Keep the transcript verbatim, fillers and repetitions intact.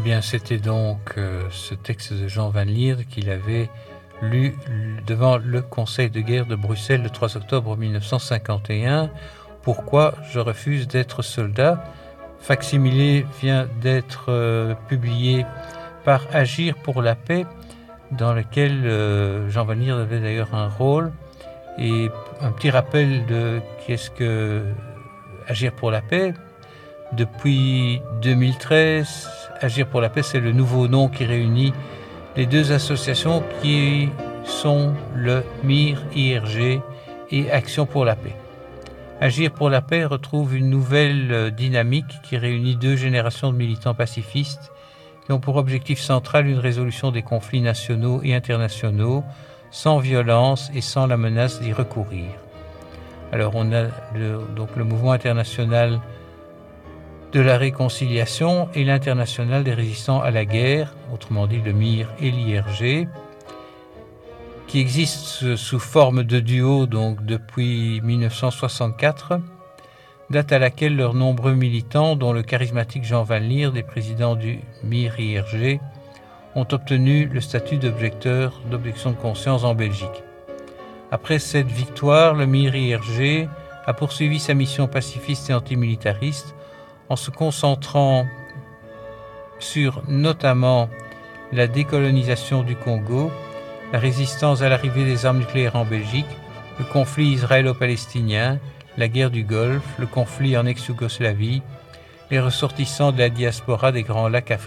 bien, c'était donc euh, ce texte de Jean Van Lierde qu'il avait lu devant le Conseil de guerre de Bruxelles le trois octobre mille neuf cent cinquante et un. Pourquoi je refuse d'être soldat? Facsimilé vient d'être euh, publié par Agir pour la paix, dans lequel euh, Jean Van Lierde avait d'ailleurs un rôle. Et un petit rappel de qu'est-ce que Agir pour la paix. Depuis deux mille treize, Agir pour la paix, c'est le nouveau nom qui réunit les deux associations qui sont le M I R I R G et Action pour la paix. Agir pour la paix retrouve une nouvelle dynamique qui réunit deux générations de militants pacifistes qui ont pour objectif central une résolution des conflits nationaux et internationaux sans violence et sans la menace d'y recourir. Alors on a le, donc le mouvement international de la réconciliation et l'international des résistants à la guerre, autrement dit le M I R et l'I R G, qui existe sous forme de duo donc depuis mille neuf cent soixante-quatre, date à laquelle leurs nombreux militants, dont le charismatique Jean Van Lierde, des présidents du M I R I R G, ont obtenu le statut d'objecteur d'objection de conscience en Belgique. Après cette victoire, le M I R I R G a poursuivi sa mission pacifiste et antimilitariste en se concentrant sur notamment la décolonisation du Congo, la résistance à l'arrivée des armes nucléaires en Belgique, le conflit israélo-palestinien, la guerre du Golfe, le conflit en ex-Yougoslavie, les ressortissants de la diaspora des Grands Lacs africains.